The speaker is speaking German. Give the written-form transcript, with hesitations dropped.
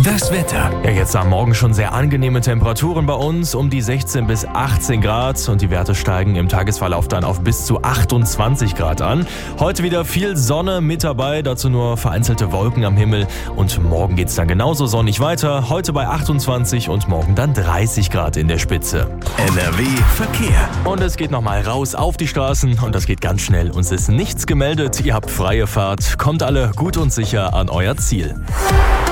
Das Wetter. Ja, jetzt am Morgen schon sehr angenehme Temperaturen bei uns, um die 16 bis 18 Grad und die Werte steigen im Tagesverlauf dann auf bis zu 28 Grad an. Heute wieder viel Sonne mit dabei, dazu nur vereinzelte Wolken am Himmel und morgen geht's dann genauso sonnig weiter. Heute bei 28 und morgen dann 30 Grad in der Spitze. NRW Verkehr. Und es geht nochmal raus auf die Straßen und das geht ganz schnell. Uns ist nichts gemeldet, ihr habt freie Fahrt, kommt alle gut und sicher an euer Ziel.